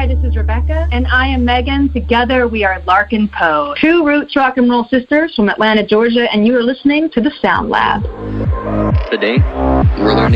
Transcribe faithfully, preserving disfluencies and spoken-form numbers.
Hi, this is Rebecca. And I am Megan. Together, we are Larkin Poe, true roots rock and roll sisters from Atlanta, Georgia, and you are listening to the Sound Lab. Today, we're learning